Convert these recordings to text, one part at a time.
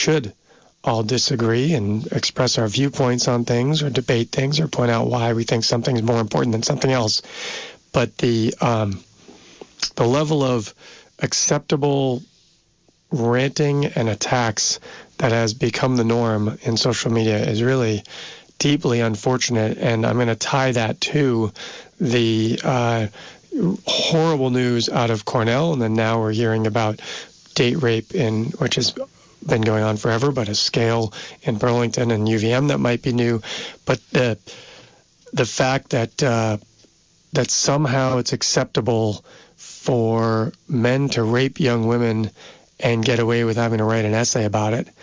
should all disagree and express our viewpoints on things or debate things or point out why we think something's more important than something else. But the level of acceptable ranting and attacks that has become the norm in social media is really deeply unfortunate, and I'm going to tie that to the horrible news out of Cornell, and then now we're hearing about date rape which has been going on forever, but a scale in Burlington and UVM that might be new. But the fact that somehow it's acceptable for men to rape young women and get away with having to write an essay about it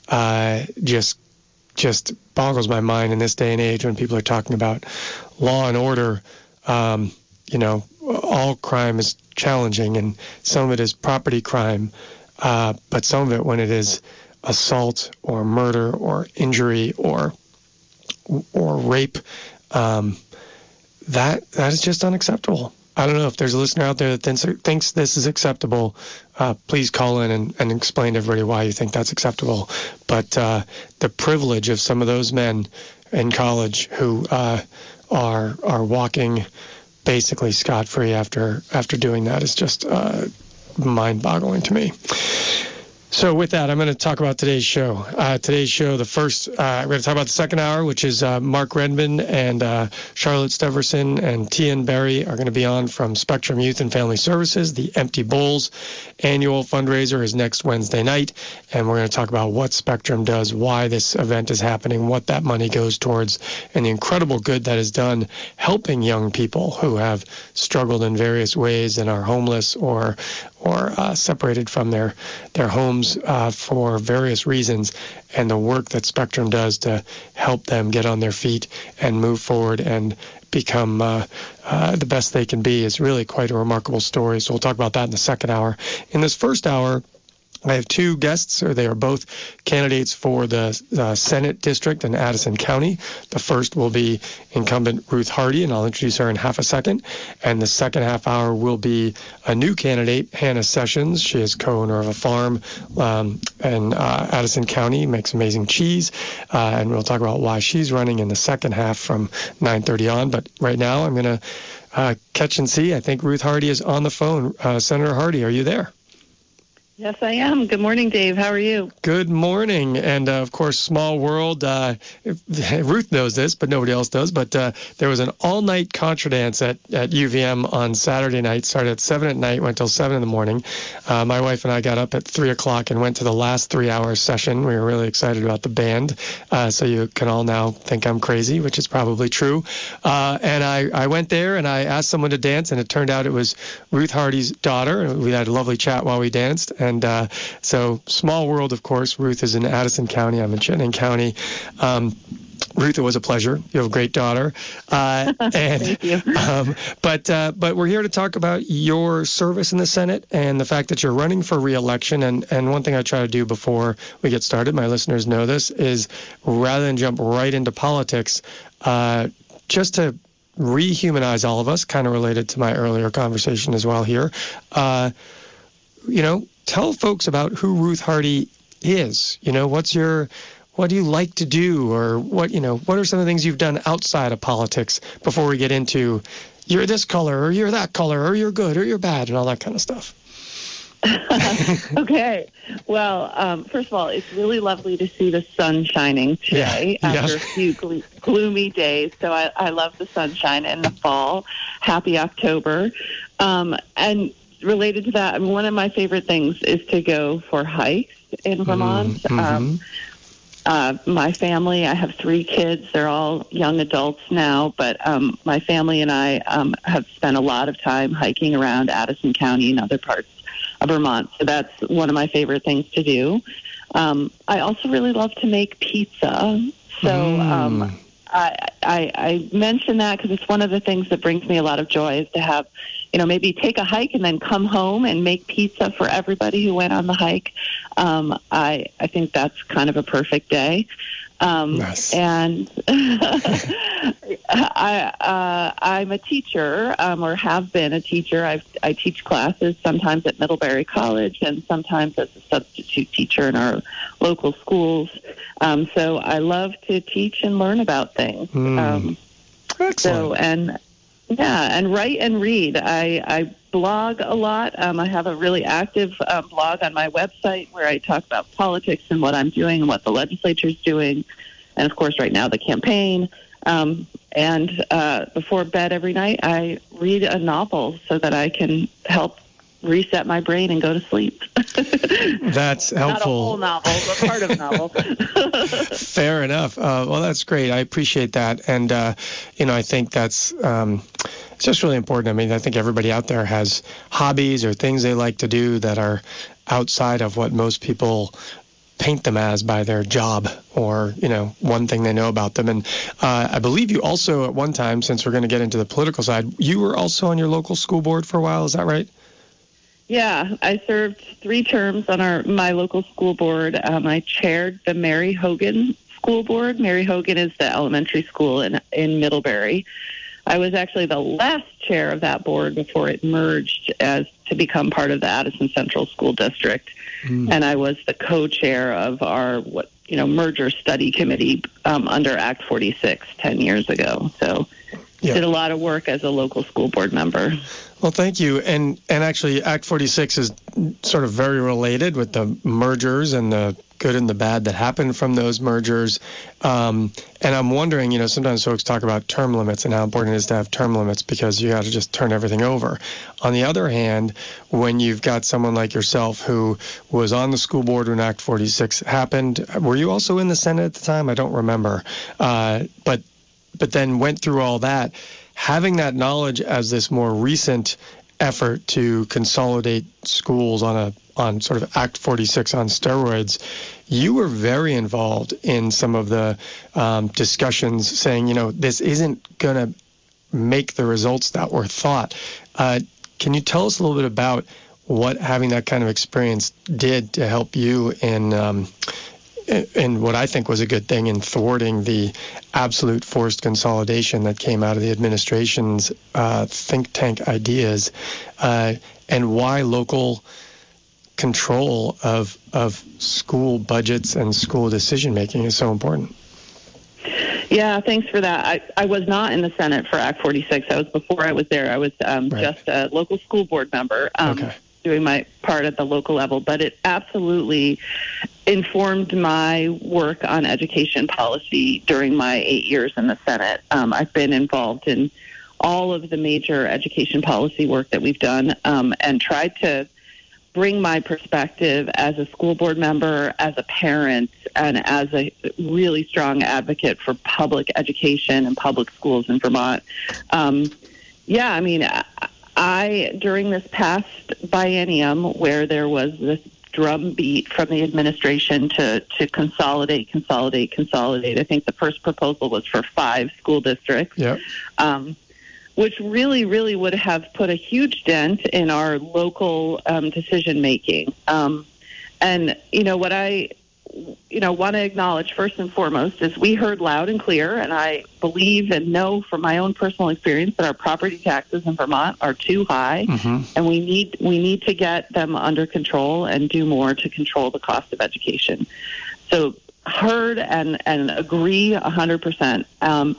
just boggles my mind in this day and age when people are talking about law and order. All crime is challenging, and some of it is property crime, but some of it, when it is assault or murder or injury or rape, that is just unacceptable. I don't know if there's a listener out there that thinks this is acceptable. Please call in and explain to everybody why you think that's acceptable. But the privilege of some of those men in college who are walking basically scot-free after doing that is just mind-boggling to me. So with that, I'm going to talk about today's show. We're going to talk about the second hour, which is Mark Redmond and Charlotte Steverson and Tian Berry are going to be on from Spectrum Youth and Family Services. The Empty Bowls annual fundraiser is next Wednesday night, and we're going to talk about what Spectrum does, why this event is happening, what that money goes towards, and the incredible good that is done helping young people who have struggled in various ways and are homeless or separated from their homes for various reasons, and the work that Spectrum does to help them get on their feet and move forward and become the best they can be is really quite a remarkable story. So we'll talk about that in the second hour. In this first hour, I have two guests. They are both candidates for the Senate district in Addison County. The first will be incumbent Ruth Hardy, and I'll introduce her in half a second. And the second half hour will be a new candidate, Hannah Sessions. She is co-owner of a farm in Addison County, makes amazing cheese. And we'll talk about why she's running in the second half from 9:30 on. But right now I'm going to catch and see. I think Ruth Hardy is on the phone. Senator Hardy, are you there? Yes, I am. Good morning, Dave. How are you? Good morning. And, of course, small world. Ruth knows this, but nobody else does. But there was an all-night contra dance at UVM on Saturday night. Started at 7 at night, went till 7 in the morning. My wife and I got up at 3 o'clock and went to the last 3-hour session. We were really excited about the band. So you can all now think I'm crazy, which is probably true. And I went there and I asked someone to dance, and it turned out it was Ruth Hardy's daughter. We had a lovely chat while we danced. And so small world, of course. Ruth is in Addison County. I'm in Chittenden County. Ruth, it was a pleasure. You have a great daughter. Thank you. But we're here to talk about your service in the Senate and the fact that you're running for re-election. And one thing I try to do before we get started, my listeners know this, is rather than jump right into politics, just to rehumanize all of us, kind of related to my earlier conversation as well here, tell folks about who Ruth Hardy is. What do you like to do, or what are some of the things you've done outside of politics before we get into you're this color or you're that color or you're good or you're bad and all that kind of stuff? Okay. Well, first of all, it's really lovely to see the sun shining today after a few gloomy days. So I love the sunshine in the fall. Happy October. And related to that, one of my favorite things is to go for hikes in Vermont. My family, I have 3 kids. They're all young adults now, but my family and I have spent a lot of time hiking around Addison County and other parts of Vermont. So that's one of my favorite things to do. I also really love to make pizza. So I mention that because it's one of the things that brings me a lot of joy is to have, maybe take a hike and then come home and make pizza for everybody who went on the hike. I think that's kind of a perfect day. Nice. And I'm a teacher, or have been a teacher. I teach classes sometimes at Middlebury College and sometimes as a substitute teacher in our local schools. So I love to teach and learn about things. Excellent. And write and read. I blog a lot. I have a really active blog on my website where I talk about politics and what I'm doing and what the legislature is doing. And, of course, right now the campaign. And before bed every night, I read a novel so that I can help reset my brain and go to sleep. That's helpful. Not a whole novel, but part of a novel. Fair enough. Well, that's great. I appreciate that. And, I think that's it's just really important. I mean, I think everybody out there has hobbies or things they like to do that are outside of what most people paint them as by their job or, one thing they know about them. And I believe you also at one time, since we're going to get into the political side, you were also on your local school board for a while. Is that right? Yeah, I served 3 terms on my local school board. I chaired the Mary Hogan School Board. Mary Hogan is the elementary school in Middlebury. I was actually the last chair of that board before it merged to become part of the Addison Central School District. And I was the co-chair of our merger study committee under Act 46 10 years ago. So did a lot of work as a local school board member. Well, thank you. And actually, Act 46 is sort of very related with the mergers and the good and the bad that happened from those mergers. And I'm wondering, sometimes folks talk about term limits and how important it is to have term limits because you got to just turn everything over. On the other hand, when you've got someone like yourself who was on the school board when Act 46 happened, were you also in the Senate at the time? I don't remember. But then went through all that. Having that knowledge as this more recent effort to consolidate schools on sort of Act 46 on steroids, you were very involved in some of the discussions saying, this isn't going to make the results that were thought. Can you tell us a little bit about what having that kind of experience did to help you in what I think was a good thing in thwarting the absolute forced consolidation that came out of the administration's think tank ideas, and why local control of school budgets and school decision making is so important? Yeah, thanks for that. I was not in the Senate for Act 46. That was before I was there. I was just a local school board member. Doing my part at the local level, but it absolutely informed my work on education policy during my 8 years in the Senate. I've been involved in all of the major education policy work that we've done and tried to bring my perspective as a school board member, as a parent, and as a really strong advocate for public education and public schools in Vermont. During this past biennium where there was this drumbeat from the administration to consolidate, I think the first proposal was for 5 school districts, which really, really would have put a huge dent in our local decision making. What I want to acknowledge first and foremost is we heard loud and clear, and I believe and know from my own personal experience that our property taxes in Vermont are too high, and we need to get them under control and do more to control the cost of education. So heard and agree 100%.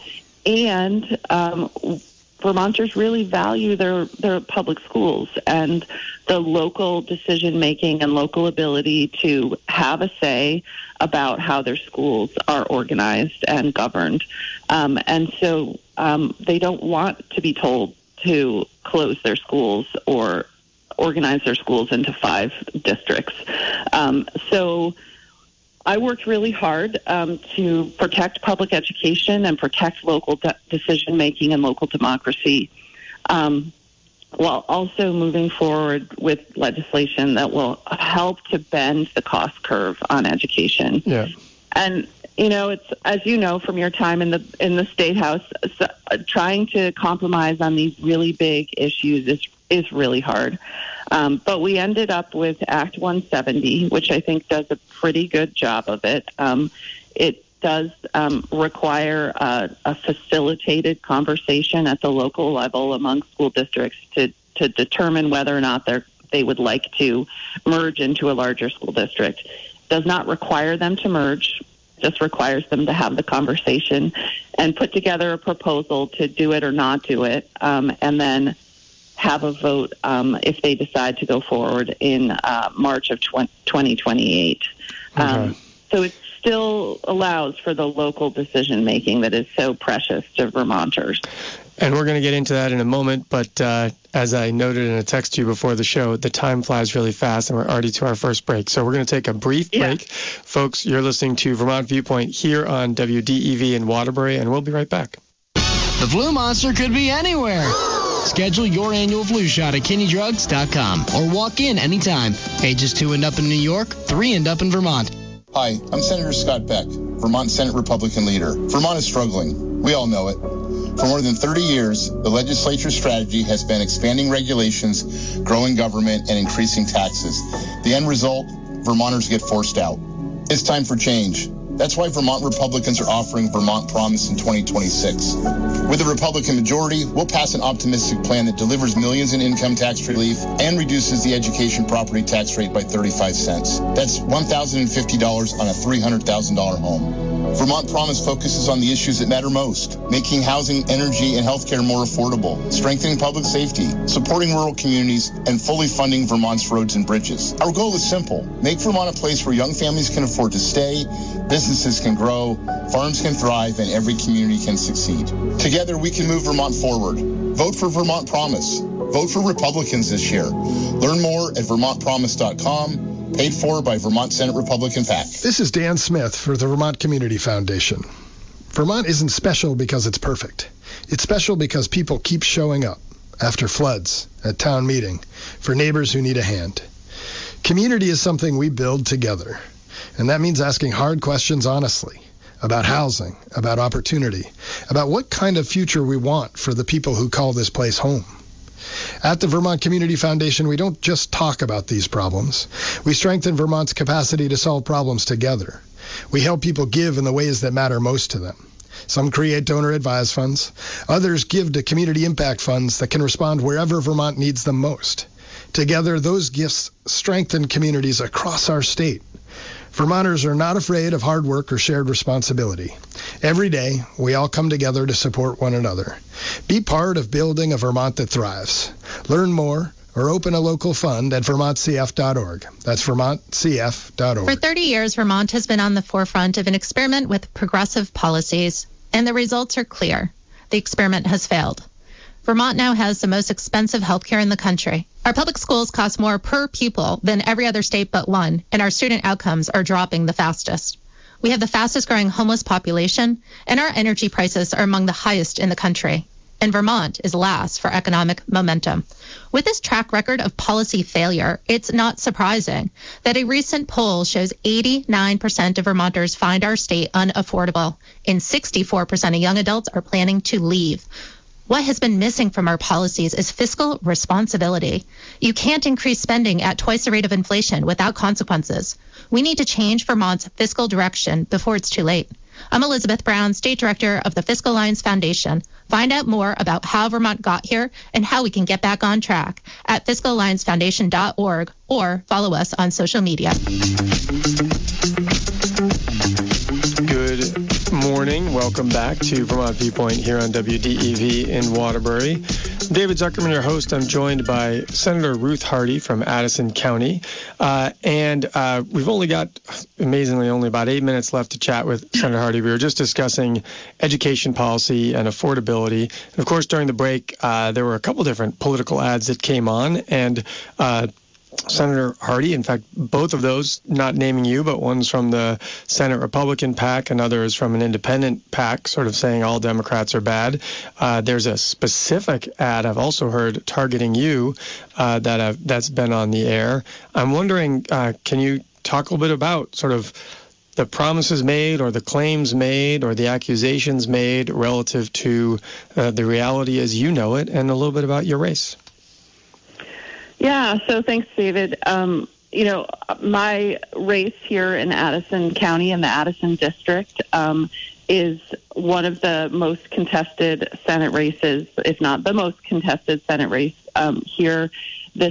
Vermonters really value their public schools and the local decision making and local ability to have a say about how their schools are organized and governed. And so they don't want to be told to close their schools or organize their schools into 5 districts. So I worked really hard to protect public education and protect local decision-making and local democracy, while also moving forward with legislation that will help to bend the cost curve on education. Yeah. And, it's, as you know from your time in the State House, trying to compromise on these really big issues is really hard. But we ended up with Act 170, which I think does a pretty good job of it. It does require a facilitated conversation at the local level among school districts to determine whether or not they would like to merge into a larger school district. does not require them to merge, just requires them to have the conversation and put together a proposal to do it or not do it, and then have a vote if they decide to go forward in March of 2028. Okay. So it still allows for the local decision-making that is so precious to Vermonters. And we're going to get into that in a moment, but as I noted in a text to you before the show, the time flies really fast, and we're already to our first break. So we're going to take a brief break. Folks, you're listening to Vermont Viewpoint here on WDEV in Waterbury, and we'll be right back. The flu monster could be anywhere. Schedule your annual flu shot at KinneyDrugs.com or walk in anytime. Ages 2 and up in New York, 3 and up in Vermont. Hi, I'm Senator Scott Beck, Vermont Senate Republican leader. Vermont is struggling. We all know it. For more than 30 years, the legislature's strategy has been expanding regulations, growing government, and increasing taxes. The end result, Vermonters get forced out. It's time for change. That's why Vermont Republicans are offering Vermont Promise in 2026. With a Republican majority, we'll pass an optimistic plan that delivers millions in income tax relief and reduces the education property tax rate by 35 cents. That's $1,050 on a $300,000 home. Vermont Promise focuses on the issues that matter most, making housing, energy, and healthcare more affordable, strengthening public safety, supporting rural communities, and fully funding Vermont's roads and bridges. Our goal is simple: make Vermont a place where young families can afford to stay, businesses can grow, farms can thrive, and every community can succeed. Together, we can move Vermont forward. Vote for Vermont Promise. Vote for Republicans this year. Learn more at VermontPromise.com. Paid for by Vermont Senate Republican PAC. This is Dan Smith for the Vermont Community Foundation. Vermont isn't special because it's perfect. It's special because people keep showing up after floods, at town meeting, for neighbors who need a hand. Community is something we build together, and that means asking hard questions honestly about housing, about opportunity, about what kind of future we want for the people who call this place home. At the Vermont Community Foundation, we don't just talk about these problems. We strengthen Vermont's capacity to solve problems together. We help people give in the ways that matter most to them. Some create donor-advised funds. Others give to community impact funds that can respond wherever Vermont needs them most. Together, those gifts strengthen communities across our state. Vermonters are not afraid of hard work or shared responsibility. Every day, we all come together to support one another. Be part of building a Vermont that thrives. Learn more or open a local fund at vermontcf.org. That's vermontcf.org. For 30 years, Vermont has been on the forefront of an experiment with progressive policies, and the results are clear. The experiment has failed. Vermont now has the most expensive health care in the country. Our public schools cost more per pupil than every other state but one, and our student outcomes are dropping the fastest. We have the fastest growing homeless population, and our energy prices are among the highest in the country. And Vermont is last for economic momentum. With this track record of policy failure, it's not surprising that a recent poll shows 89% of Vermonters find our state unaffordable, and 64% of young adults are planning to leave. What has been missing from our policies is fiscal responsibility. You can't increase spending at twice the rate of inflation without consequences. We need to change Vermont's fiscal direction before it's too late. I'm Elizabeth Brown, State Director of the Fiscal Alliance Foundation. Find out more about how Vermont got here and how we can get back on track at fiscalalliancefoundation.org or follow us on social media. Good morning. Welcome back to Vermont Viewpoint here on WDEV in Waterbury. David Zuckerman, your host. I'm joined by Senator Ruth Hardy from Addison County. And we've only got, amazingly, only about 8 minutes left to chat with Senator Hardy. We were just discussing education policy and affordability. And, of course, during the break, there were a couple different political ads that came on. And Senator Hardy, in fact, both of those, not naming you, but one's from the Senate Republican PAC, another is from an independent PAC, sort of saying all Democrats are bad. There's a specific ad I've also heard targeting you that's been on the air. I'm wondering, can you talk a little bit about sort of the promises made or the claims made or the accusations made relative to the reality as you know it, and a little bit about your race? Yeah, so thanks, David. My race here in Addison County in the Addison District is one of the most contested Senate races, if not the most contested Senate race here. this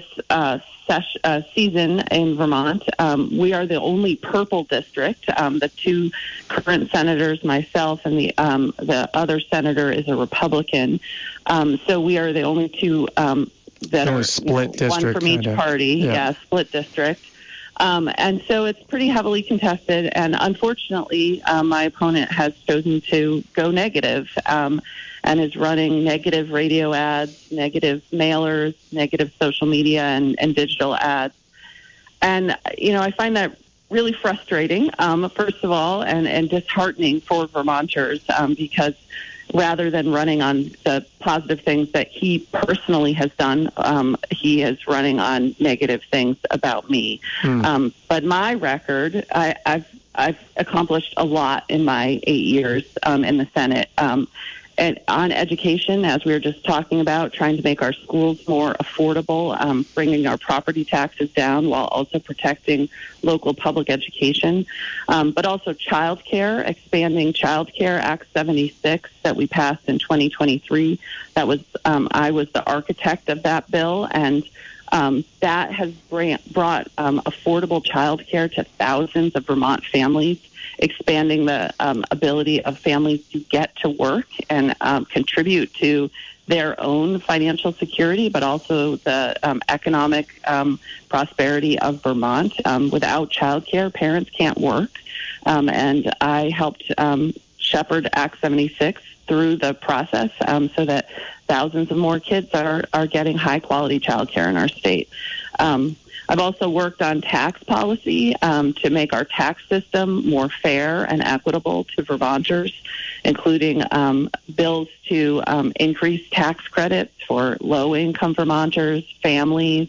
season in Vermont. We are the only purple district. The two current senators, myself and the other senator, is a Republican. So we are the only two that are split district, one from each party. Yeah, split district. And so it's pretty heavily contested. And unfortunately, my opponent has chosen to go negative and is running negative radio ads, negative mailers, negative social media and digital ads. And, I find that really frustrating, first of all, and disheartening for Vermonters because rather than running on the positive things that he personally has done, he is running on negative things about me. But my record, I've accomplished a lot in my 8 years in the Senate. And on education, as we were just talking about, trying to make our schools more affordable, bringing our property taxes down while also protecting local public education, but also child care, expanding Child Care Act 76 that we passed in 2023. That was I was the architect of that bill, and that has brought affordable child care to thousands of Vermont families, expanding the ability of families to get to work and contribute to their own financial security, but also the economic prosperity of Vermont. Without childcare, parents can't work. And I helped shepherd Act 76 through the process so that thousands of more kids are getting high-quality childcare in our state. I've also worked on tax policy to make our tax system more fair and equitable to Vermonters, including bills to increase tax credits for low-income Vermonters, families,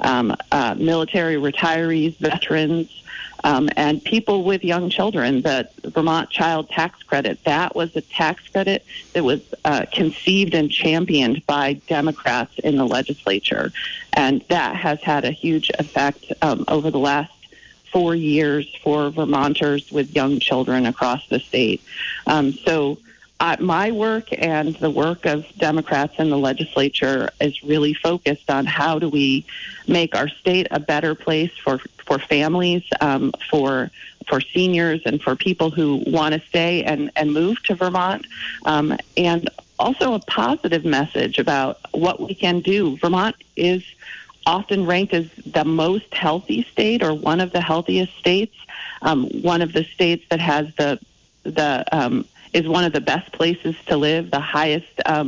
military retirees, veterans, and people with young children. The Vermont Child Tax Credit, that was a tax credit that was conceived and championed by Democrats in the legislature. And that has had a huge effect over the last 4 years for Vermonters with young children across the state. So my work and the work of Democrats in the legislature is really focused on how do we make our state a better place for families, for seniors, and for people who want to stay and move to Vermont, and also a positive message about what we can do. Vermont is often ranked as the most healthy state or one of the healthiest states, one of the states that has is one of the best places to live, the highest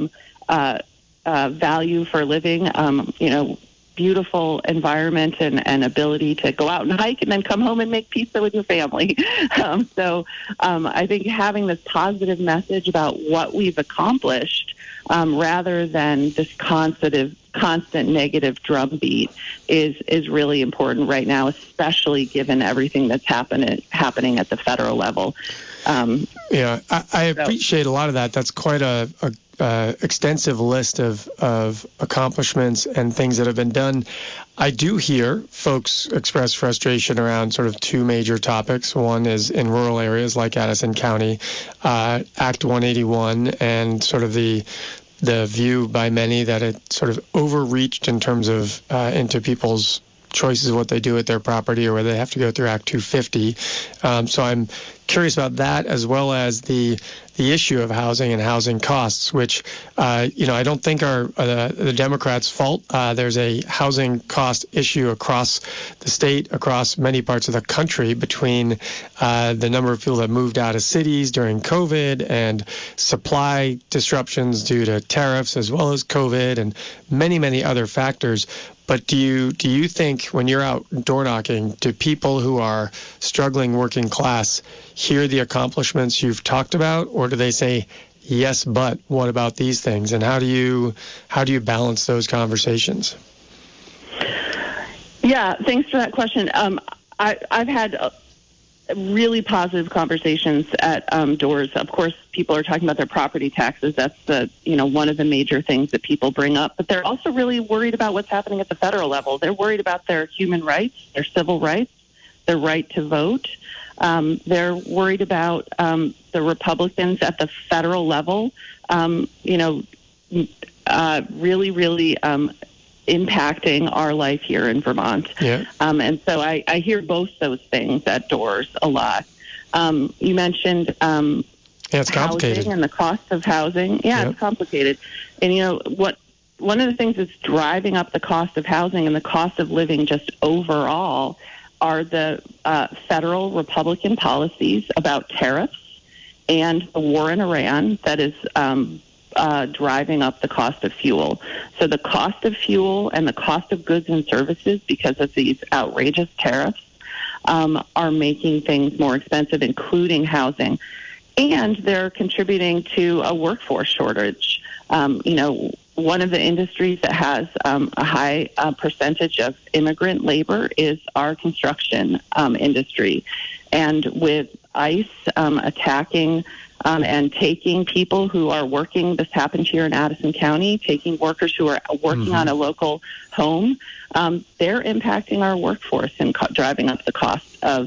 value for living, beautiful environment and ability to go out and hike and then come home and make pizza with your family. So I think having this positive message about what we've accomplished rather than this constant negative drumbeat is really important right now, especially given everything that's happening at the federal level. I appreciate a lot of that. That's quite a extensive list of accomplishments and things that have been done. I do hear folks express frustration around sort of two major topics. One is in rural areas like Addison County, Act 181, and sort of the view by many that it sort of overreached in terms of into people's choices of what they do with their property, or whether they have to go through Act 250. So I'm curious about that, as well as the issue of housing and housing costs, which I don't think are the Democrats' fault. There's a housing cost issue across the state, across many parts of the country, between the number of people that moved out of cities during COVID and supply disruptions due to tariffs, as well as COVID and many, many other factors. But do you think, when you're out door knocking, do people who are struggling working class hear the accomplishments you've talked about, or do they say, yes, but what about these things? And how do you balance those conversations? Yeah, thanks for that question. I've had really positive conversations at doors. Of course, people are talking about their property taxes. That's one of the major things that people bring up. But they're also really worried about what's happening at the federal level. They're worried about their human rights, their civil rights, their right to vote. They're worried about the Republicans at the federal level, really impacting our life here in Vermont. Yeah. And so I hear both those things at doors a lot. You mentioned it's complicated. housing and the cost of housing. Yeah, It's complicated. And, one of the things that's driving up the cost of housing and the cost of living just overall are the federal Republican policies about tariffs and the war in Iran that is driving up the cost of fuel. So the cost of fuel and the cost of goods and services, because of these outrageous tariffs, are making things more expensive, including housing. And they're contributing to a workforce shortage. One of the industries that has a high percentage of immigrant labor is our construction industry. And with ICE attacking and taking people who are working, this happened here in Addison County, taking workers who are working on a local home, they're impacting our workforce and driving up the cost of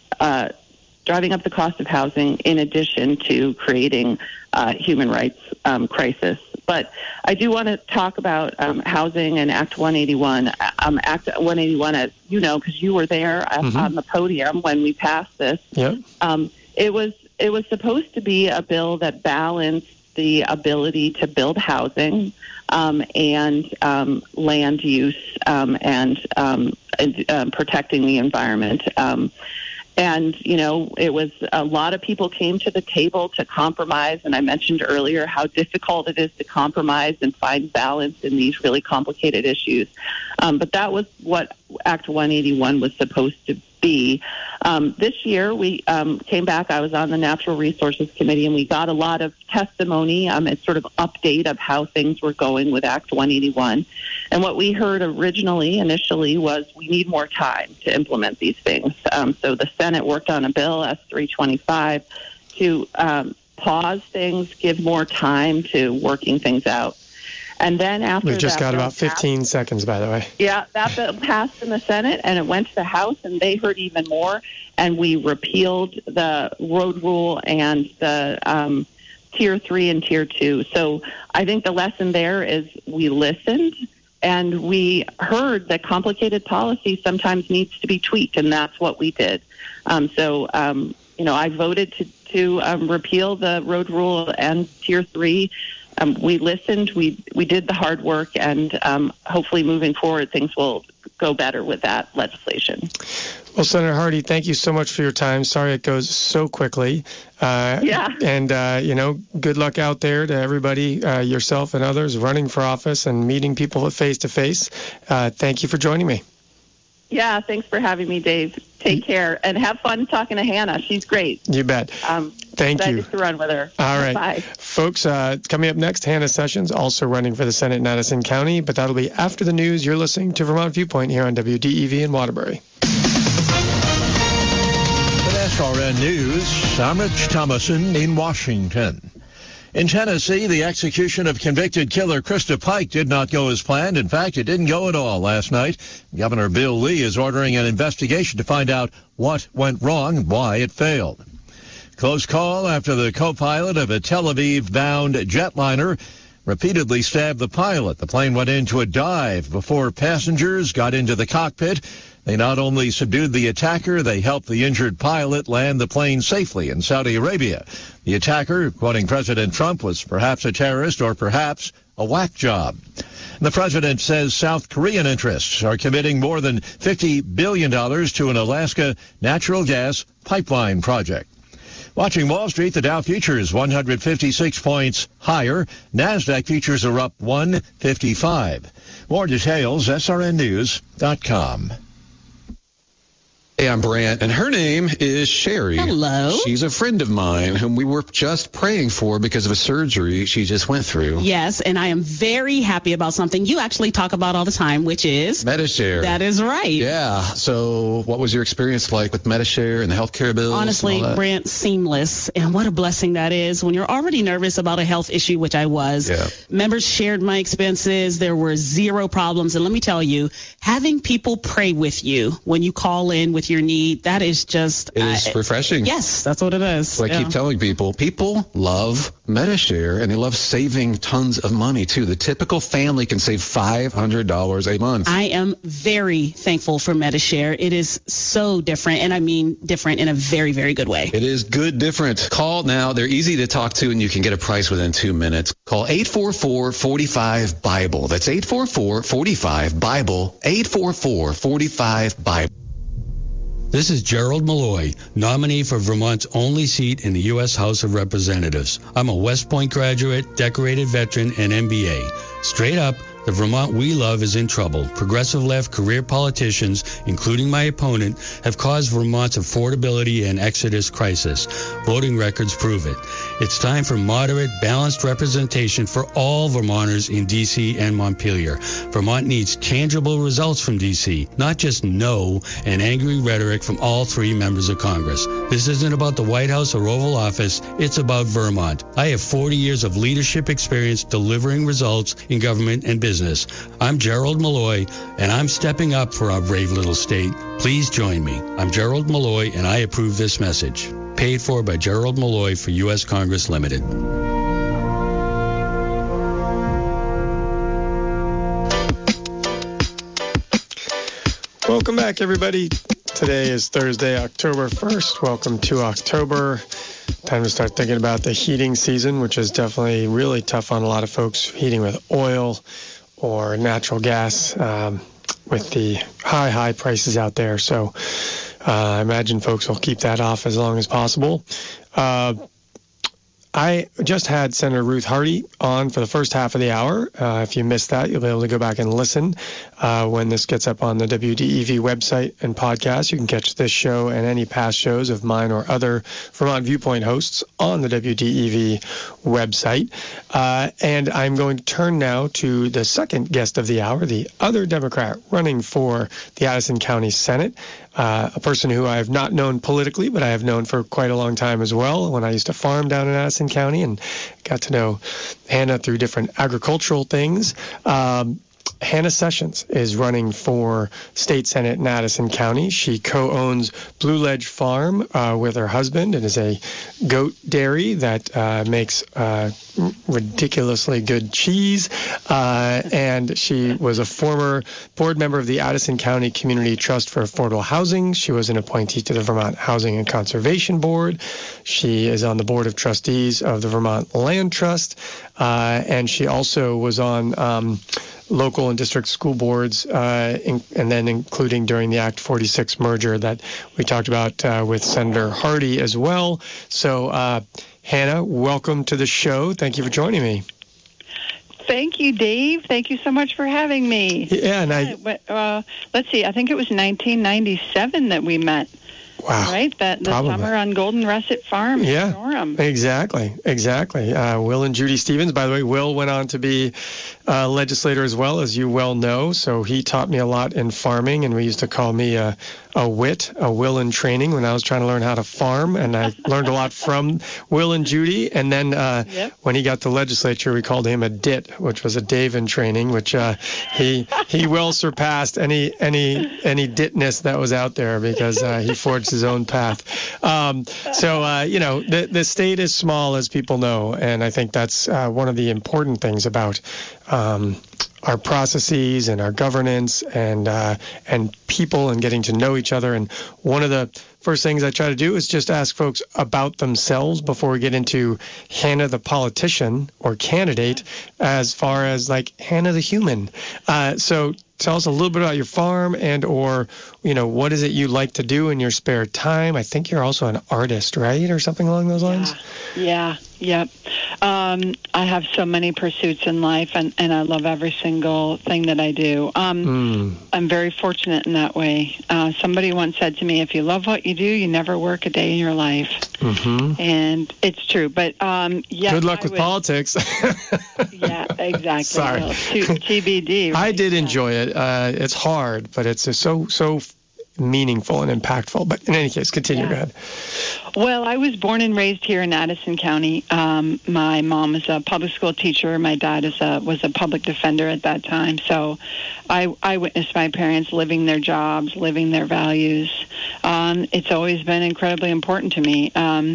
housing, in addition to creating human rights crisis. But I do want to talk about housing and Act 181. Act 181, as you know, because you were there on the podium when we passed this. Yeah. It was supposed to be a bill that balanced the ability to build housing and land use and protecting the environment. And, it was a lot of people came to the table to compromise. And I mentioned earlier how difficult it is to compromise and find balance in these really complicated issues. But that was what Act 181 was supposed to be. This year, we came back. I was on the Natural Resources Committee, and we got a lot of testimony and sort of update of how things were going with Act 181. And what we heard initially, was we need more time to implement these things. So the Senate worked on a bill, S-325, to pause things, give more time to working things out. And then after we've just that got about 15 seconds, by the way. Yeah, that bill passed in the Senate, and it went to the House, and they heard even more. And we repealed the road rule and the Tier 3 and Tier 2. So I think the lesson there is we listened, and we heard that complicated policy sometimes needs to be tweaked, and that's what we did. I voted to repeal the road rule and Tier 3. We listened, we did the hard work, and hopefully moving forward, things will go better with that legislation. Well, Senator Hardy, thank you so much for your time. Sorry it goes so quickly. And, good luck out there to everybody, yourself and others, running for office and meeting people face-to-face. Thank you for joining me. Yeah, thanks for having me, Dave. Take care, and have fun talking to Hannah. She's great. You bet. Thank you. Excited to run with her. All right. Bye. Folks, coming up next, Hannah Sessions, also running for the Senate in Addison County, but that'll be after the news. You're listening to Vermont Viewpoint here on WDEV in Waterbury. With SRN News, I'm Rich Thomason in Washington. In Tennessee, the execution of convicted killer Krista Pike did not go as planned. In fact, it didn't go at all last night. Governor Bill Lee is ordering an investigation to find out what went wrong and why it failed. Close call after the co-pilot of a Tel Aviv-bound jetliner repeatedly stabbed the pilot. The plane went into a dive before passengers got into the cockpit. They not only subdued the attacker, they helped the injured pilot land the plane safely in Saudi Arabia. The attacker, quoting President Trump, was perhaps a terrorist or perhaps a whack job. The president says South Korean interests are committing more than $50 billion to an Alaska natural gas pipeline project. Watching Wall Street, the Dow futures 156 points higher. NASDAQ futures are up 155. More details, srnnews.com. Hey, I'm Brant, and her name is Sherry. Hello. She's a friend of mine whom we were just praying for because of a surgery she just went through. Yes, and I am very happy about something you actually talk about all the time, which is Medi-Share. That is right. Yeah. So what was your experience like with Medi-Share and the healthcare bills? Honestly, Brant, seamless. And what a blessing that is when you're already nervous about a health issue, which I was. Yeah. Members shared my expenses. There were zero problems. And let me tell you, having people pray with you when you call in with to your need. That is just... It is refreshing. Yes, that's what it is. Well, I keep telling people love Medi-Share, and they love saving tons of money, too. The typical family can save $500 a month. I am very thankful for Medi-Share. It is so different, and I mean different in a very, very good way. It is good different. Call now. They're easy to talk to, and you can get a price within 2 minutes. Call 844-45-BIBLE. That's 844-45-BIBLE. 844-45-BIBLE. This is Gerald Malloy, nominee for Vermont's only seat in the U.S. House of Representatives. I'm a West Point graduate, decorated veteran, and MBA. Straight up, the Vermont we love is in trouble. Progressive left career politicians, including my opponent, have caused Vermont's affordability and exodus crisis. Voting records prove it. It's time for moderate, balanced representation for all Vermonters in D.C. and Montpelier. Vermont needs tangible results from D.C., not just no and angry rhetoric from all three members of Congress. This isn't about the White House or Oval Office. It's about Vermont. I have 40 years of leadership experience delivering results in government and business. I'm Gerald Malloy, and I'm stepping up for our brave little state. Please join me. I'm Gerald Malloy, and I approve this message. Paid for by Gerald Malloy for U.S. Congress Limited. Welcome back, everybody. Today is Thursday, October 1st. Welcome to October. Time to start thinking about the heating season, which is definitely really tough on a lot of folks heating with oil or natural gas with the high prices out there. So I imagine folks will keep that off as long as possible. I just had Senator Ruth Hardy on for the first half of the hour. If you missed that, you'll be able to go back and listen when this gets up on the WDEV website and podcast. You can catch this show and any past shows of mine or other Vermont Viewpoint hosts on the WDEV website. And I'm going to turn now to the second guest of the hour, the other Democrat running for the Addison County Senate, a person who I have not known politically, but I have known for quite a long time as well when I used to farm down in Addison County and got to know Hannah through different agricultural things. Hannah Sessions is running for state senate in Addison County. She co-owns Blue Ledge Farm with her husband. It is a goat dairy that makes ridiculously good cheese. And she was a former board member of the Addison County Community Trust for Affordable Housing. She was an appointee to the Vermont Housing and Conservation Board. She is on the board of trustees of the Vermont Land Trust. And she also was on local and district school boards, and then including during the Act 46 merger that we talked about with Senator Hardy as well. So, Hannah, welcome to the show. Thank you for joining me. Thank you, Dave. Thank you so much for having me. Yeah, and let's see. I think it was 1997 that we met. Wow. Right? The summer on Golden Russet Farm in Durham. Exactly. Will and Judy Stevens. By the way, Will went on to be a legislator as well, as you well know. So he taught me a lot in farming, and we used to call me a Will in training when I was trying to learn how to farm. And I learned a lot from Will and Judy. And then when he got to legislature, we called him a DIT, which was a Dave in training, which he well surpassed any DITness that was out there because he forged his own path. The state is small, as people know, and I think that's one of the important things about our processes and our governance and people and getting to know each other. And one of the first things I try to do is just ask folks about themselves before we get into Hannah the politician or candidate, as far as like Hannah the human. So tell us a little bit about your farm and or, what is it you like to do in your spare time? I think you're also an artist, right? Or something along those lines? Yeah. I have so many pursuits in life, and I love every single thing that I do. I'm very fortunate in that way. Somebody once said to me, if you love what you do, you never work a day in your life. Mm-hmm. And it's true. But, good luck with politics. Yeah, exactly. Sorry. Well, TBD. Right? I did enjoy it. It's hard, but it's so meaningful and impactful. But in any case, continue. Go ahead. Well, I was born and raised here in Addison County. My mom is a public school teacher. My dad was a public defender at that time. So I witnessed my parents living their jobs, living their values. It's always been incredibly important to me.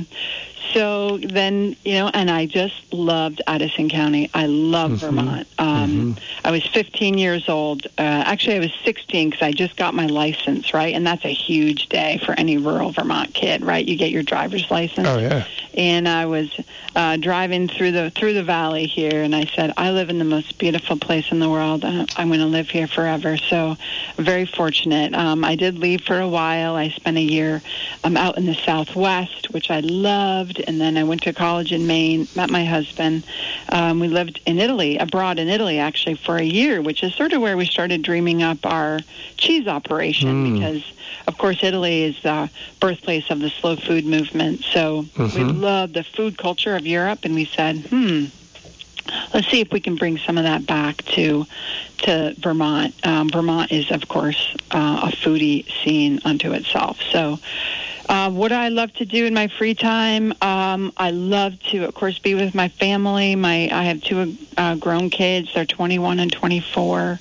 So then, and I just loved Addison County. I love Vermont. I was 15 years old. Actually, I was 16 because I just got my license, right? And that's a huge day for any rural Vermont kid, right? You get your driver's license. Oh, yeah. And I was driving through the valley here, and I said, I live in the most beautiful place in the world. I'm going to live here forever. So very fortunate. I did leave for a while. I spent a year out in the Southwest, which I loved. And then I went to college in Maine, met my husband. We lived in Italy, abroad in Italy, actually, for a year, which is sort of where we started dreaming up our cheese operation because, of course, Italy is the birthplace of the slow food movement. So we loved the food culture of Europe, and we said, let's see if we can bring some of that back to Vermont. Vermont is, of course, a foodie scene unto itself. So what I love to do in my free time, I love to, of course, be with my family. I have two grown kids. They're 21 and 24.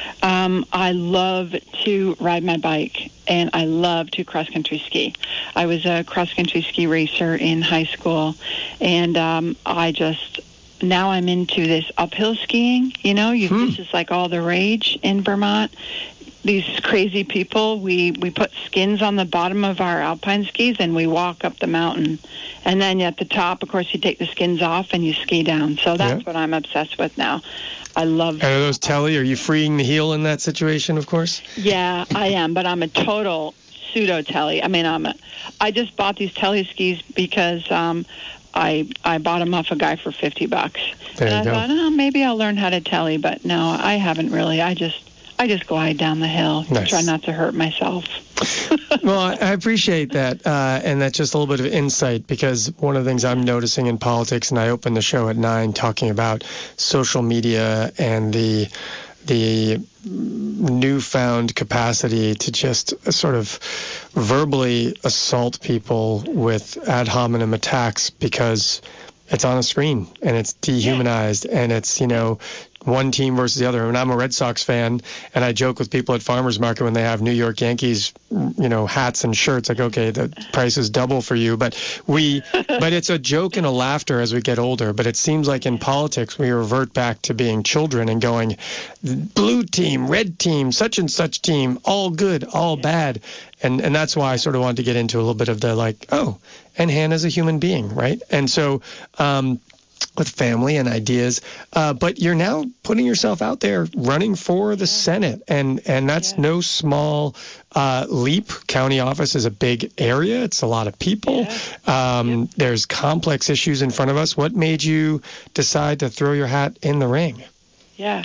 I love to ride my bike, and I love to cross-country ski. I was a cross-country ski racer in high school, and now I'm into this uphill skiing. This is like all the rage in Vermont. These crazy people, we put skins on the bottom of our alpine skis and we walk up the mountain. And then at the top, of course, you take the skins off and you ski down. So that's what I'm obsessed with now. I love. And are those telly? Are you freeing the heel in that situation, of course? Yeah, I am, but I'm a total pseudo telly. I mean, I just bought these telly skis because I bought them off a guy for $50. And I thought, maybe I'll learn how to telly, but no, I haven't really. I just glide down the hill. Nice. Try not to hurt myself. Well, I appreciate that, and that's just a little bit of insight, because one of the things I'm noticing in politics, and I opened the show at 9 talking about social media and the newfound capacity to just sort of verbally assault people with ad hominem attacks because it's on a screen and it's dehumanized and it's, one team versus the other. And I'm a Red Sox fan, and I joke with people at farmers market when they have New York Yankees, hats and shirts, like, okay, the price is double for you. But it's a joke and a laughter as we get older. But it seems like in politics, we revert back to being children and going, blue team, red team, such and such team, all good, all bad. And that's why I sort of wanted to get into a little bit of the and Hannah's a human being, right? And so, with family and ideas, but you're now putting yourself out there running for the Senate, and that's no small leap. County office is a big area. It's a lot of people. There's complex issues in front of us. What made you decide to throw your hat in the ring? Yeah.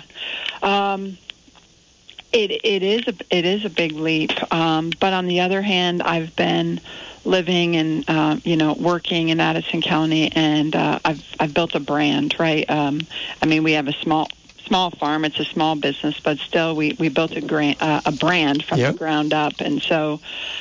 It is a big leap, but on the other hand, I've been living and working in Addison County, and I've built a brand, right? We have a small farm. It's a small business, but still, we built a brand from the ground up, and so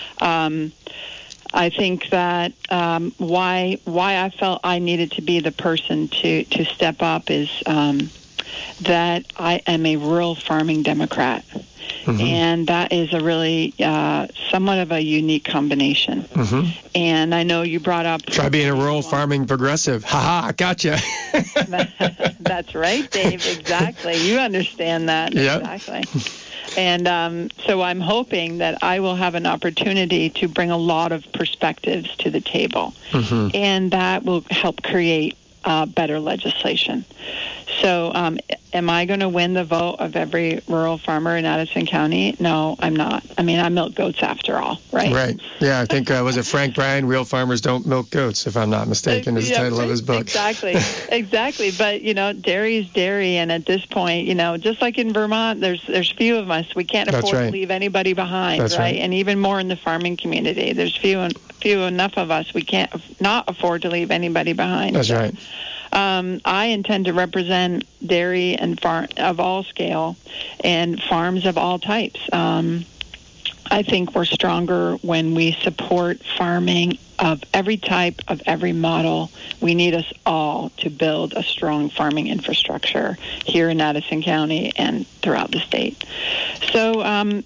I think that why I felt I needed to be the person to step up is that I am a rural farming Democrat. And that is a really somewhat of a unique combination. And I know you brought up... Try being a rural farming progressive. Ha-ha, gotcha. That's right, Dave. Exactly. You understand that. Yep. Exactly. And so I'm hoping that I will have an opportunity to bring a lot of perspectives to the table. And that will help create better legislation. So am I going to win the vote of every rural farmer in Addison County? No, I'm not. I milk goats after all, right? Right. Yeah, I think, was it Frank Bryan, Real Farmers Don't Milk Goats, if I'm not mistaken, is the title of his book. Exactly. But, dairy is dairy, and at this point, just like in Vermont, there's few of us. We can't afford to leave anybody behind, right? And even more in the farming community. There's few enough of us. We can't not afford to leave anybody behind. That's right. I intend to represent dairy and farm of all scale and farms of all types. I think we're stronger when we support farming of every type, of every model. We need us all to build a strong farming infrastructure here in Addison County and throughout the state. So,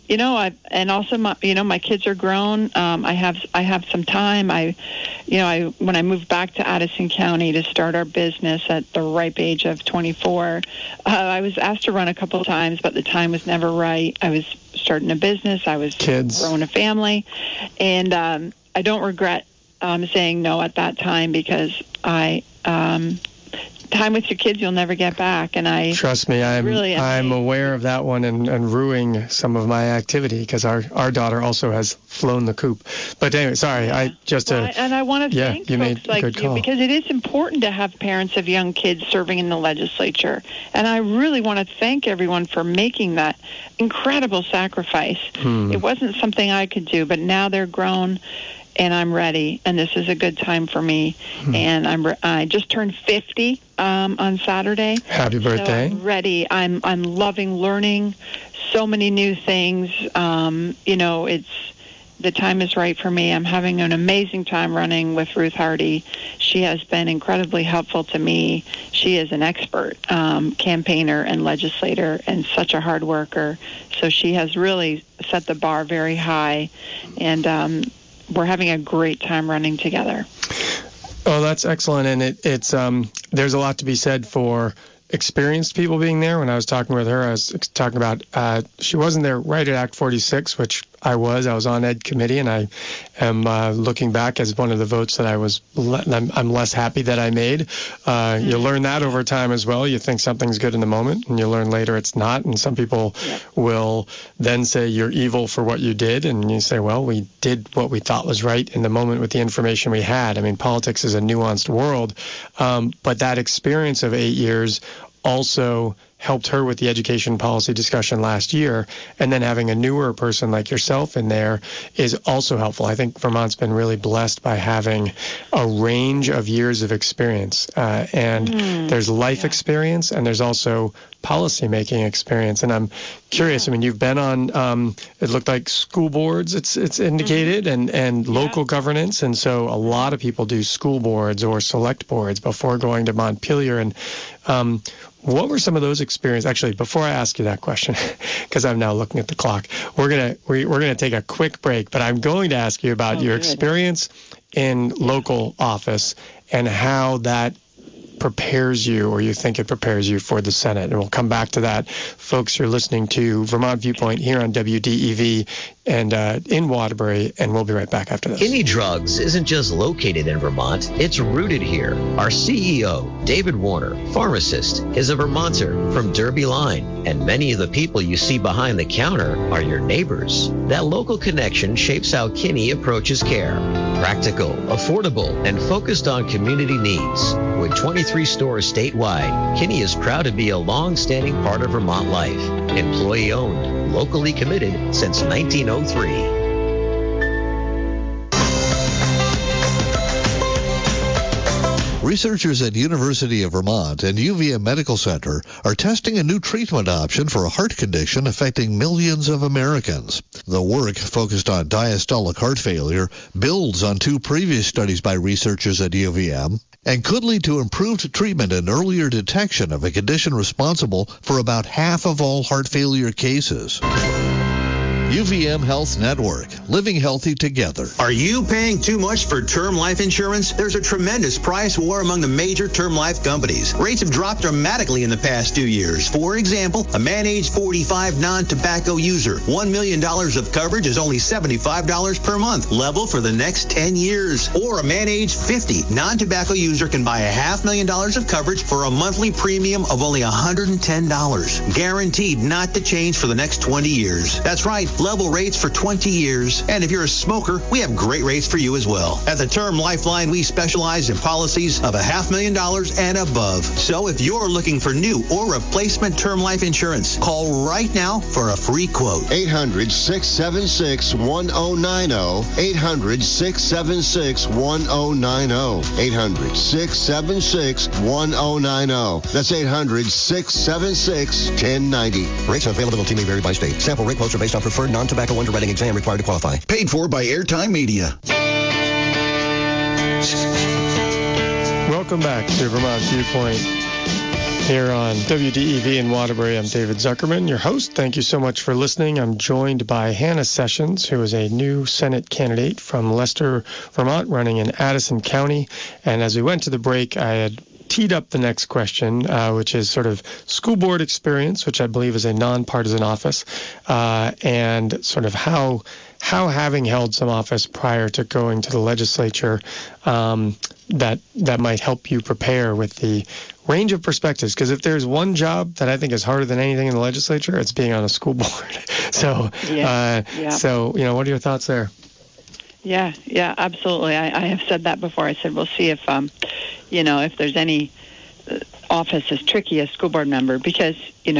my kids are grown. I have some time. When I moved back to Addison County to start our business at the ripe age of 24, I was asked to run a couple of times, but the time was never right. I was starting a business. I was growing a family, and I don't regret saying no at that time, because time with your kids you'll never get back, and trust me, I'm aware of that one and ruining some of my activity, because our daughter also has flown the coop. But anyway, sorry, I want to thank folks like you, because it is important to have parents of young kids serving in the legislature, and I really want to thank everyone for making that incredible sacrifice. It wasn't something I could do, but now they're grown. And I'm ready, and this is a good time for me. And I just turned 50 on Saturday. Happy birthday! So I'm ready. I'm loving learning so many new things. The time is right for me. I'm having an amazing time running with Ruth Hardy. She has been incredibly helpful to me. She is an expert campaigner and legislator, and such a hard worker. So she has really set the bar very high, and we're having a great time running together. Oh, that's excellent. And it's there's a lot to be said for experienced people being there. When I was talking with her, I was talking about she wasn't there right at Act 46, which I was on Ed committee, and I am looking back as one of the votes that I'm less happy that I made. You learn that over time as well. You think something's good in the moment, and you learn later it's not. And some people will then say you're evil for what you did, and you say, well, we did what we thought was right in the moment with the information we had. I mean, politics is a nuanced world, but that experience of 8 years also helped her with the education policy discussion last year, and then having a newer person like yourself in there is also helpful. I think Vermont's been really blessed by having a range of years of experience, and there's life experience, and there's also policy-making experience. And I'm curious, I mean, you've been on, it looked like school boards, it's indicated, and local governance, and so a lot of people do school boards or select boards before going to Montpelier. And what were some of those experiences? Actually, before I ask you that question, because I'm now looking at the clock, we're gonna take a quick break. But I'm going to ask you about your experience in local office and how that prepares you, or you think it prepares you for the Senate. And we'll come back to that. Folks, you're listening to Vermont Viewpoint here on WDEV and in Waterbury, and we'll be right back after this. Kinney Drugs isn't just located in Vermont, it's rooted here. Our CEO, David Warner, pharmacist, is a Vermonter from Derby Line, and many of the people you see behind the counter are your neighbors. That local connection shapes how Kinney approaches care. Practical, affordable, and focused on community needs. With 23 stores statewide, Kinney is proud to be a long-standing part of Vermont life. Employee-owned, locally committed since 1903. Researchers at University of Vermont and UVM Medical Center are testing a new treatment option for a heart condition affecting millions of Americans. The work, focused on diastolic heart failure, builds on two previous studies by researchers at UVM and could lead to improved treatment and earlier detection of a condition responsible for about half of all heart failure cases. UVM Health Network, living healthy together. Are you paying too much for term life insurance? There's a tremendous price war among the major term life companies. Rates have dropped dramatically in the past 2 years. For example, a man age 45 non-tobacco user, $1 million of coverage is only $75 per month, level for the next 10 years. Or a man age 50 non-tobacco user can buy $500,000 of coverage for a monthly premium of only $110, guaranteed not to change for the next 20 years. That's right. Level rates for 20 years. And if you're a smoker, we have great rates for you as well. At the Term Lifeline, we specialize in policies of $500,000 and above. So if you're looking for new or replacement term life insurance, call right now for a free quote. 800-676-1090. 800-676-1090. 800-676-1090. That's 800-676-1090. Rates and availability may vary by state. Sample rate quotes are based on preferred Board non-tobacco underwriting exam required to qualify. Paid for by Airtime Media. Welcome back to Vermont Viewpoint here on WDEV in Waterbury. I'm David Zuckerman, your host. Thank you so much for listening. I'm joined by Hannah Sessions, who is a new Senate candidate from Leicester, Vermont, running in Addison County. And as we went to the break, I had teed up the next question, which is sort of school board experience, which I believe is a nonpartisan office, and sort of how having held some office prior to going to the legislature, that might help you prepare with the range of perspectives. Because if there's one job that I think is harder than anything in the legislature, it's being on a school board. So, so what are your thoughts there? Yeah, absolutely. I have said that before. I said we'll see if if there's any office as tricky as school board member, because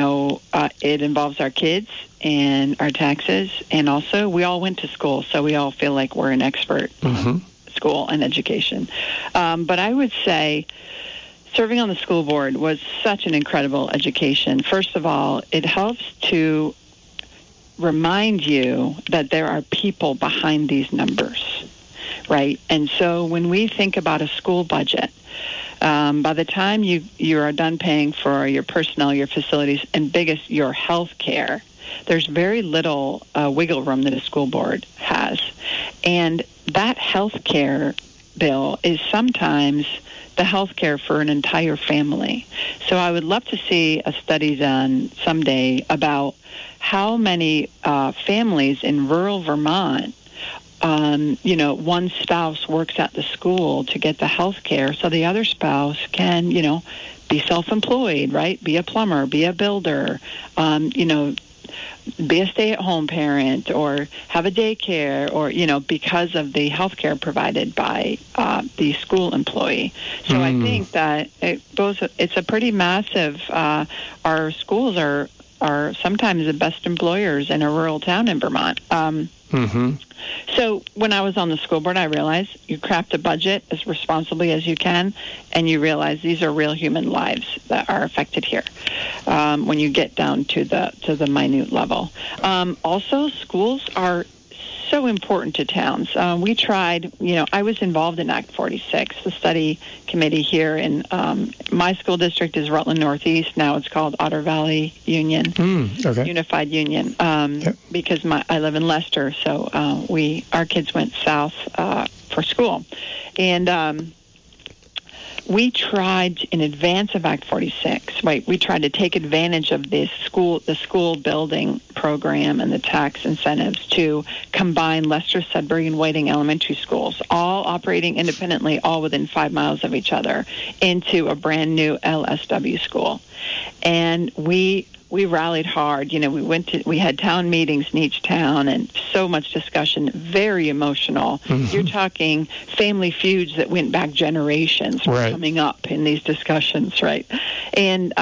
it involves our kids and our taxes, and also we all went to school, so we all feel like we're an expert in school and education. But I would say serving on the school board was such an incredible education. First of all, it helps to remind you that there are people behind these numbers, right? And so when we think about a school budget, by the time you are done paying for your personnel, your facilities, and biggest, your health care, there's very little wiggle room that a school board has. And that health care bill is sometimes the health care for an entire family. So I would love to see a study done someday about how many families in rural Vermont, one spouse works at the school to get the health care, so the other spouse can, be self-employed, right? Be a plumber, be a builder, be a stay-at-home parent, or have a daycare, or, because of the health care provided by the school employee. So I think that it's a pretty massive, our schools are sometimes the best employers in a rural town in Vermont. So when I was on the school board, I realized you craft a budget as responsibly as you can, and you realize these are real human lives that are affected here when you get down to the minute level. Also, schools are so important to towns. We tried, I was involved in Act 46, the study committee here in my school district is Rutland Northeast. Now it's called Otter Valley Union, Unified Union, because I live in Leicester, so our kids went south for school. And we tried in advance of Act 46, right? We tried to take advantage of the school building program and the tax incentives to combine Leicester, Sudbury, and Whiting elementary schools, all operating independently, all within 5 miles of each other, into a brand new LSW school. And we rallied hard. We had town meetings in each town and so much discussion, very emotional. You're talking family feuds that went back generations were coming up in these discussions, right? And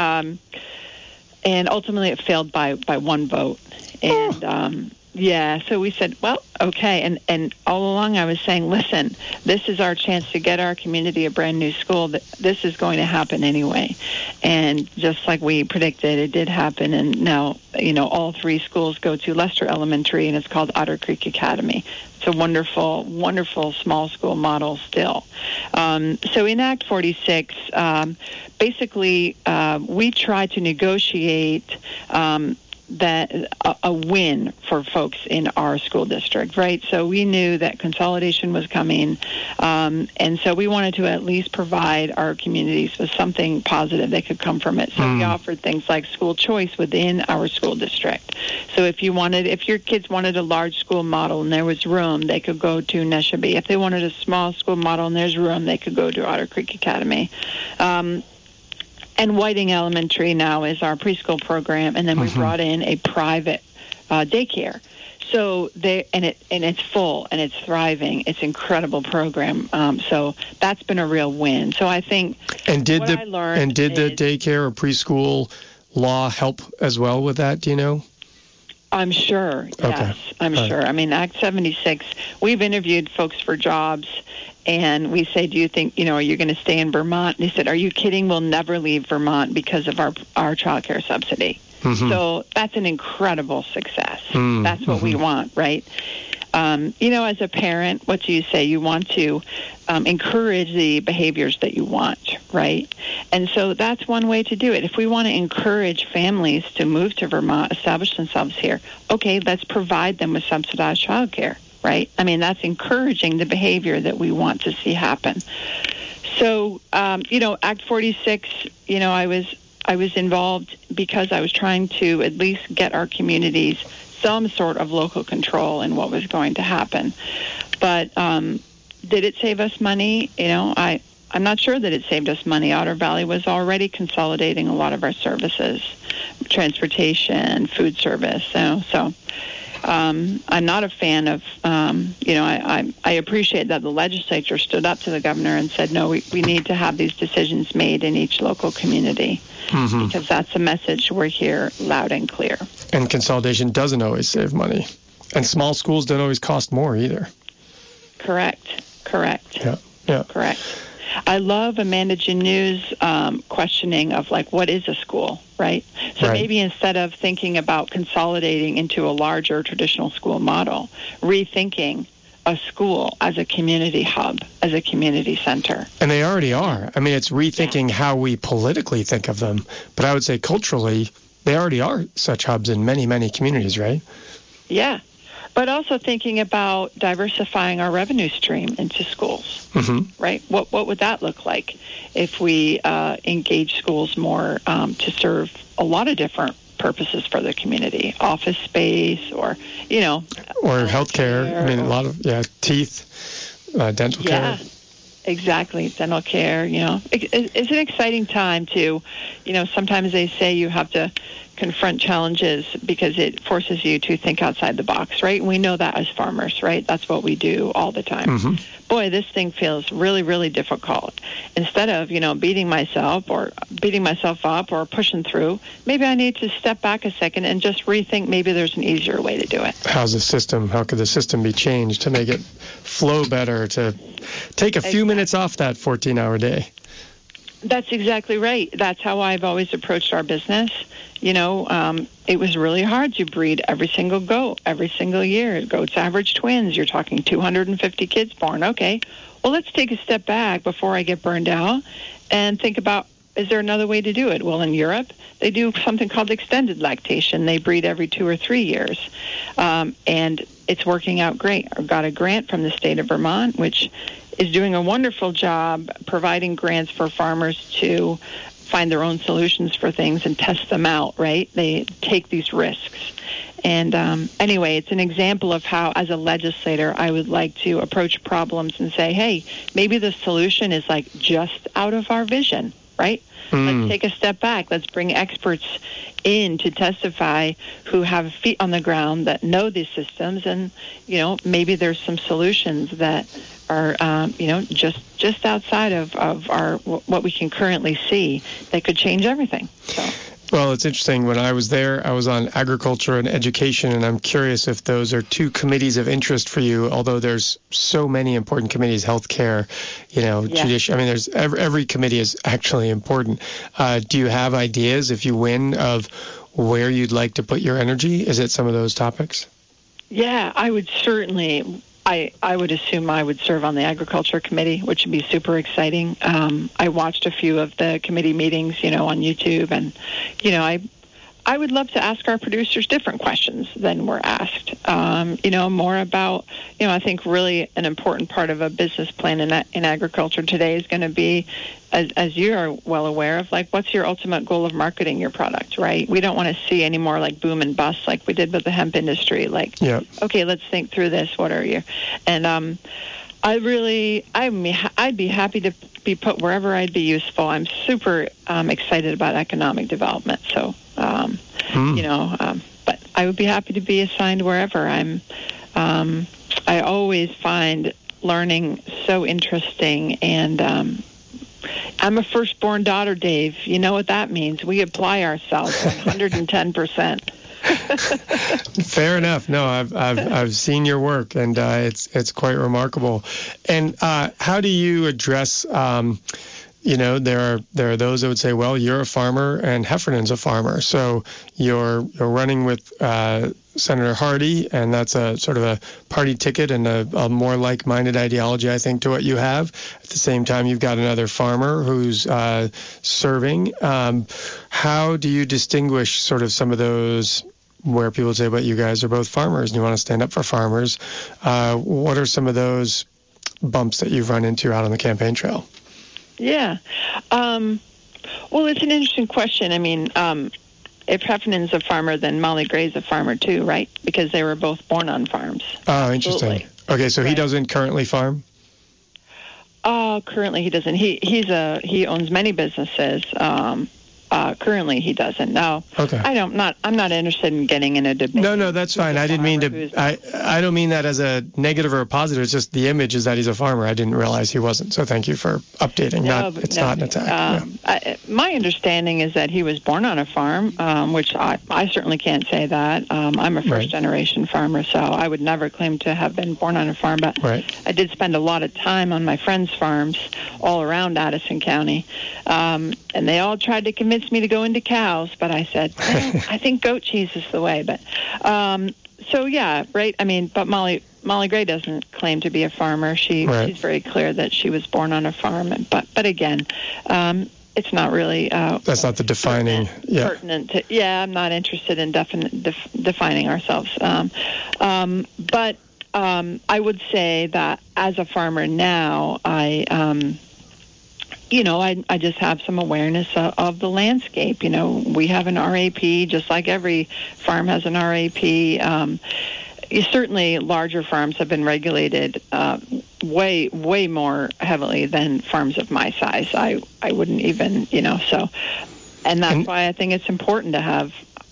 ultimately it failed by one vote. And so we said, well, okay. And all along I was saying, listen, this is our chance to get our community a brand new school. This is going to happen anyway. And just like we predicted, it did happen. And now, all 3 schools go to Leicester Elementary, and it's called Otter Creek Academy. It's a wonderful, wonderful small school model still. So in Act 46, basically, we tried to negotiate that a win for folks in our school district, right? So we knew that consolidation was coming, and so we wanted to at least provide our communities with something positive that could come from it. So we offered things like school choice within our school district. So if your kids wanted a large school model and there was room, they could go to Neshabie. If they wanted a small school model and there's room, they could go to Otter Creek Academy. And Whiting Elementary now is our preschool program, and then we brought in a private daycare. So it's full and it's thriving. It's an incredible program. So that's been a real win. So I think did the daycare or preschool law help as well with that? Do you know? I'm sure. Yes, I'm sure. I mean, Act 76. We've interviewed folks for jobs, And we say, do you think, are you going to stay in Vermont? And they said, are you kidding? We'll never leave Vermont because of our child care subsidy. Mm-hmm. So that's an incredible success. Mm-hmm. That's what we want, right? As a parent, what do you say? You want to encourage the behaviors that you want, right? And so that's one way to do it. If we want to encourage families to move to Vermont, establish themselves here, okay, let's provide them with subsidized child care, right? I mean, that's encouraging the behavior that we want to see happen. So, Act 46, I was involved because I was trying to at least get our communities some sort of local control in what was going to happen. But did it save us money? I'm not sure that it saved us money. Otter Valley was already consolidating a lot of our services, transportation, food service. So I'm not a fan of, I appreciate that the legislature stood up to the governor and said, no, we need to have these decisions made in each local community. Mm-hmm. Because that's a message we're here loud and clear. And consolidation doesn't always save money. And small schools don't always cost more either. Correct. Yeah. Correct. I love Amanda Janew's questioning of, what is a school, right? So maybe instead of thinking about consolidating into a larger traditional school model, rethinking a school as a community hub, as a community center. And they already are. I mean, it's rethinking how we politically think of them. But I would say culturally, they already are such hubs in many, many communities, right? Yeah. But also thinking about diversifying our revenue stream into schools, right? What would that look like if we engage schools more to serve a lot of different purposes for the community, office space or healthcare. I mean, a lot of, teeth, dental care. Yeah, exactly. Dental care, It's an exciting time to, sometimes they say you have to confront challenges because it forces you to think outside the box, right? And we know that as farmers, right? That's what we do all the time. Mm-hmm. Boy, this thing feels really, really difficult. Instead of, beating myself up or pushing through, maybe I need to step back a second and just rethink maybe there's an easier way to do it. How could the system be changed to make it flow better, to take a few minutes off that 14-hour day? That's exactly right. That's how I've always approached our business. It was really hard to breed every single goat every single year. Goats average twins. You're talking 250 kids born. Okay, well, let's take a step back before I get burned out and think about, is there another way to do it? Well, in Europe, they do something called extended lactation. They breed every 2 or 3 years, and it's working out great. I got a grant from the state of Vermont, which is doing a wonderful job providing grants for farmers to find their own solutions for things and test them out, right? They take these risks. And anyway, it's an example of how, as a legislator, I would like to approach problems and say, hey, maybe the solution is just out of our vision, right? Let's take a step back. Let's bring experts in to testify who have feet on the ground that know these systems, and maybe there's some solutions that are just outside of our what we can currently see that could change everything. So. Well, it's interesting. When I was there, I was on agriculture and education, and I'm curious if those are two committees of interest for you, although there's so many important committees, healthcare, judicial. I mean, there's every committee is actually important. Do you have ideas, if you win, of where you'd like to put your energy? Is it some of those topics? Yeah, I would certainly. I would assume I would serve on the Agriculture Committee, which would be super exciting. I watched a few of the committee meetings, on YouTube, and, I would love to ask our producers different questions than we're asked. More about, I think really an important part of a business plan in agriculture today is going to be, as you are well aware of, what's your ultimate goal of marketing your product, right? We don't want to see any more boom and bust like we did with the hemp industry. Okay, let's think through this. What are you? And I'd be happy to be put wherever I'd be useful. I'm super excited about economic development. So, but I would be happy to be assigned wherever. I always find learning so interesting, and I'm a firstborn daughter, Dave. You know what that means. We apply ourselves 110%. Fair enough. No, I've seen your work, and it's quite remarkable. And how do you address? There are those that would say, well, you're a farmer and Heffernan's a farmer, so you're running with Senator Hardy, and that's a sort of a party ticket and a more like-minded ideology, I think, to what you have. At the same time, you've got another farmer who's serving. How do you distinguish sort of some of those where people say, but you guys are both farmers and you want to stand up for farmers? What are some of those bumps that you've run into out on the campaign trail? Yeah. Well, it's an interesting question. I mean, if Heffernan's a farmer, then Molly Gray's a farmer too, right? Because they were both born on farms. Oh, interesting. Absolutely. Okay, so he doesn't currently farm? Currently he doesn't. He owns many businesses. Currently he doesn't. No. Okay. I'm not interested in getting in a debate. No, that's fine. I didn't mean to. I don't mean that as a negative or a positive. It's just the image is that he's a farmer. I didn't realize he wasn't. So thank you for updating. It's not an attack. My understanding is that he was born on a farm, which I certainly can't say that. I'm a first-generation farmer, so I would never claim to have been born on a farm. But I did spend a lot of time on my friends' farms all around Addison County, and they all tried to convince me to go into cows, but I said, I think goat cheese is the way. But so yeah, right. I mean, but Molly Gray doesn't claim to be a farmer. She's very clear that she was born on a farm. But again, it's not really. That's not the defining. Pertinent. I'm not interested in defining ourselves. But I would say that as a farmer now, I just have some awareness of the landscape. We have an RAP, just like every farm has an RAP. Certainly, larger farms have been regulated way more heavily than farms of my size. I wouldn't even, so. And that's why I think it's important to have,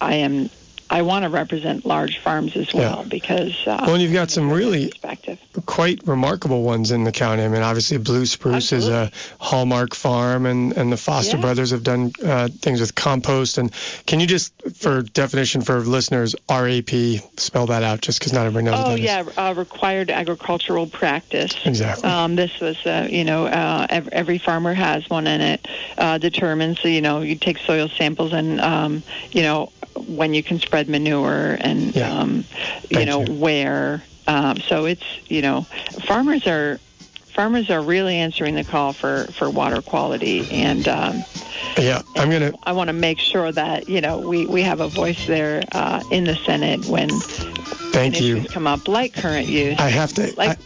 I want to represent large farms as well, because and you've got some really quite remarkable ones in the county. I mean, obviously Blue Spruce is a hallmark farm, and the Foster brothers have done things with compost. And can you just, for definition for listeners, RAP, spell that out, just because not everybody knows what that is. Required agricultural practice. Exactly. This was, every farmer has one, and it determines, you take soil samples and, when you can spread manure and, where. So it's, farmers are really answering the call for water quality. And I want to make sure that, we have a voice there in the Senate when issues come up, like current use. I have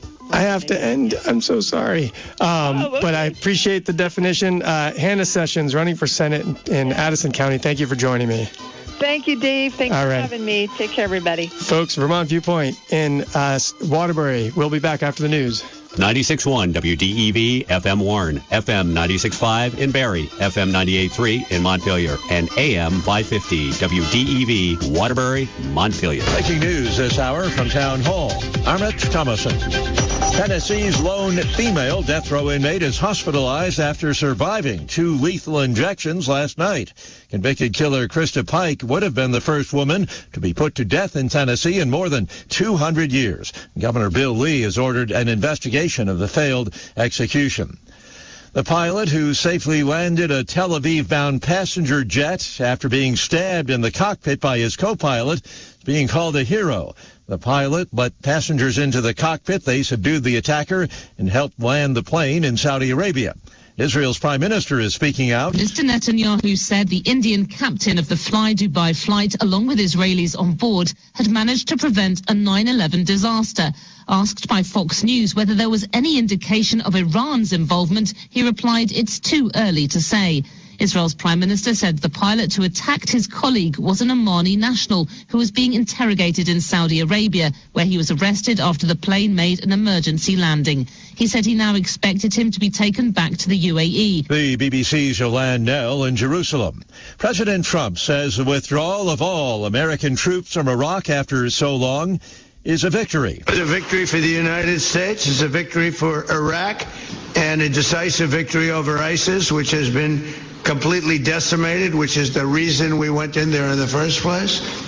to end. I'm so sorry. But I appreciate the definition. Hannah Sessions, running for Senate in Addison County. Thank you for joining me. Thank you, Dave. Thanks for having me. Take care, everybody. Folks, Vermont Viewpoint in Waterbury. We'll be back after the news. 96.1 WDEV FM Warren, FM 96.5 in Barrie, FM 98.3 in Montpelier, and AM 550 WDEV Waterbury, Montpelier. Breaking news this hour from Town Hall. Armit Thomason. Tennessee's lone female death row inmate is hospitalized after surviving 2 lethal injections last night. Convicted killer Krista Pike would have been the first woman to be put to death in Tennessee in more than 200 years. Governor Bill Lee has ordered an investigation of the failed execution. The pilot who safely landed a Tel Aviv-bound passenger jet after being stabbed in the cockpit by his co-pilot is being called a hero. The pilot let passengers into the cockpit. They subdued the attacker and helped land the plane in Saudi Arabia. Israel's prime minister is speaking out. Mr. Netanyahu said the Indian captain of the Fly Dubai flight, along with Israelis on board, had managed to prevent a 9/11 disaster. Asked by Fox News whether there was any indication of Iran's involvement, he replied, "It's too early to say." Israel's prime minister said the pilot who attacked his colleague was an Omani national who was being interrogated in Saudi Arabia, where he was arrested after the plane made an emergency landing. He said he now expected him to be taken back to the UAE. The BBC's Yolande Knell in Jerusalem. President Trump says the withdrawal of all American troops from Iraq after so long is a victory. It's a victory for the United States. It's a victory for Iraq, and a decisive victory over ISIS, which has been completely decimated, which is the reason we went in there in the first place.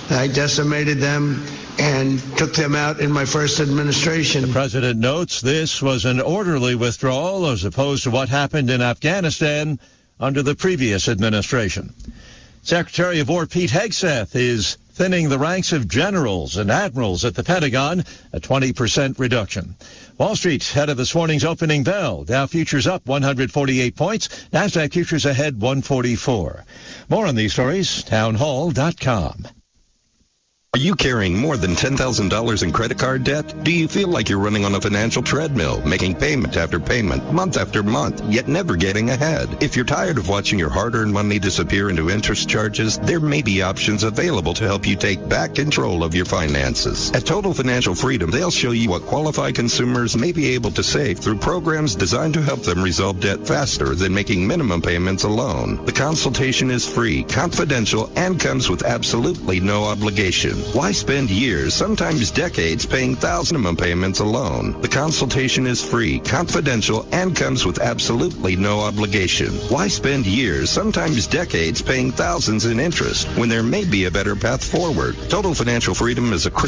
I decimated them and took them out in my first administration. The president notes this was an orderly withdrawal as opposed to what happened in Afghanistan under the previous administration. Secretary of War Pete Hegseth is thinning the ranks of generals and admirals at the Pentagon, a 20% reduction. Wall Street ahead of this morning's opening bell. Dow futures up 148 points. NASDAQ futures ahead 144. More on these stories, townhall.com. Are you carrying more than $10,000 in credit card debt? Do you feel like you're running on a financial treadmill, making payment after payment, month after month, yet never getting ahead? If you're tired of watching your hard-earned money disappear into interest charges, there may be options available to help you take back control of your finances. At Total Financial Freedom, they'll show you what qualified consumers may be able to save through programs designed to help them resolve debt faster than making minimum payments alone. The consultation is free, confidential, and comes with absolutely no obligation. Why spend years, sometimes decades, paying minimum payments alone? The consultation is free, confidential, and comes with absolutely no obligation. Why spend years, sometimes decades, paying thousands in interest when there may be a better path forward? Total Financial Freedom is a